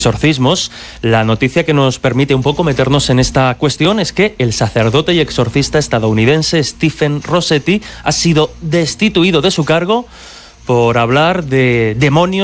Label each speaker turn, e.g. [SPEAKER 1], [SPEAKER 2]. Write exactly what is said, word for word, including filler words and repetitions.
[SPEAKER 1] exorcismos. La noticia que nos permite un poco meternos en esta cuestión es que el sacerdote y exorcista estadounidense Stephen Rossetti ha sido destituido de su cargo por hablar de demonios